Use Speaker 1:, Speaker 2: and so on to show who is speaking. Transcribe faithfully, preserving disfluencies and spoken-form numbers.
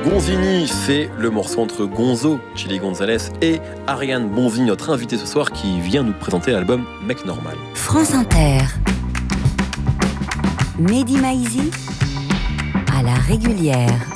Speaker 1: Gonzini, c'est le morceau entre Gonzo, Chili Gonzalez, et Ariane Bonvini, notre invitée ce soir, qui vient nous présenter l'album Mec Normal.
Speaker 2: France Inter. Mehdi Maizi à la régulière.